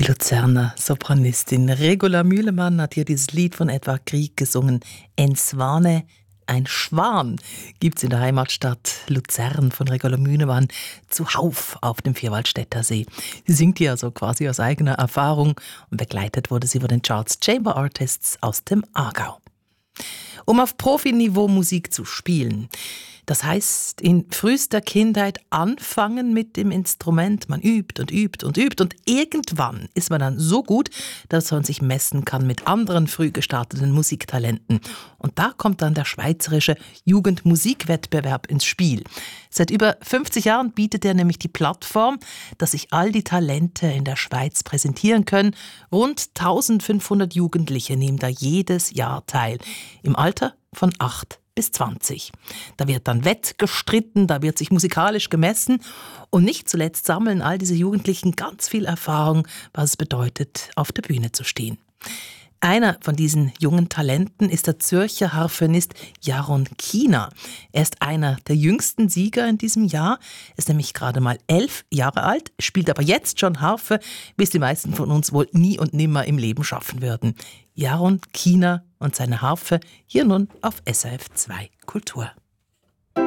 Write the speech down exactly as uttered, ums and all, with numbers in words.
Luzerner Sopranistin Regula Mühlemann hat hier dieses Lied von Edvard Grieg gesungen. En Svane, ein Schwan, gibt's in der Heimatstadt Luzern von Regula Mühlemann zuhauf auf dem Vierwaldstätter See. Sie singt hier also quasi aus eigener Erfahrung und begleitet wurde sie von den Charles Chamber Artists aus dem Aargau. Um auf Profiniveau Musik zu spielen, das heißt, in frühester Kindheit anfangen mit dem Instrument. Man übt und übt und übt und irgendwann ist man dann so gut, dass man sich messen kann mit anderen früh gestarteten Musiktalenten. Und da kommt dann der schweizerische Jugendmusikwettbewerb ins Spiel. Seit über fünfzig Jahren bietet er nämlich die Plattform, dass sich all die Talente in der Schweiz präsentieren können. Rund eintausendfünfhundert Jugendliche nehmen da jedes Jahr teil, im Alter von acht bis zwanzig. Da wird dann wettgestritten, da wird sich musikalisch gemessen und nicht zuletzt sammeln all diese Jugendlichen ganz viel Erfahrung, was es bedeutet, auf der Bühne zu stehen. Einer von diesen jungen Talenten ist der Zürcher Harfenist Jaron Kiener. Er ist einer der jüngsten Sieger in diesem Jahr, ist nämlich gerade mal elf Jahre alt, spielt aber jetzt schon Harfe, wie es die meisten von uns wohl nie und nimmer im Leben schaffen würden. Jaron Kiener und seine Harfe hier nun auf S R F zwei Kultur.